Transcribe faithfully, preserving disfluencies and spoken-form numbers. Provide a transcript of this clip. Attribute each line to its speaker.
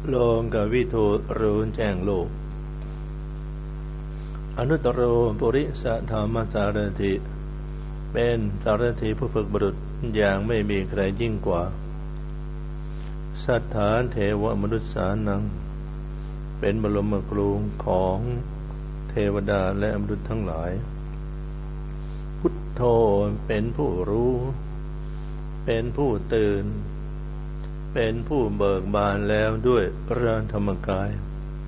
Speaker 1: โลกวิทูรู้แจ้งโลกอนุตตรโรปุริสธรรมสารถิเป็นสารถีผู้ฝึกบุรุษอย่างไม่มีใครยิ่งกว่าสัทธาเทวมนุษย์สานังเป็นบรมครูของเทวดาและมนุษย์ทั้งหลายพุทโธเป็นผู้รู้เป็นผู้ตื่นเป็นผู้เบิกบานแล้วด้วยพระธรรมกาย